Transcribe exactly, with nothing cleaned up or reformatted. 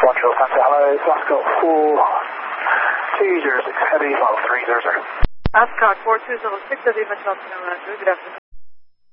one zero Santa, hello, Glasgow four two zero six, heavy, final three zero zero. Ascot four two zero six, heavy, Metropolitan, good afternoon.